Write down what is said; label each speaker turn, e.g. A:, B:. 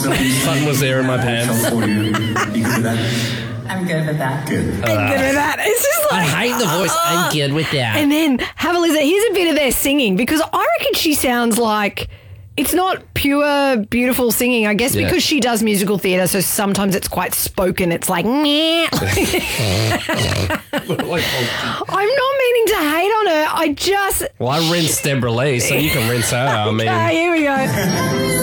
A: Something was there in my pants.
B: For you. You good with that?
C: I'm good with that.
B: Good.
D: I'm good with that. It's just
A: I
D: like
A: hate the voice. I'm good with that.
D: And then have a listen. Here's a bit of their singing because I reckon she sounds like it's not pure beautiful singing. I guess because she does musical theatre, so sometimes it's quite spoken. It's like meh. I'm not meaning to hate on her.
A: Well, I rinsed Deborah Lee, so you can rinse her. I mean,
D: here we go.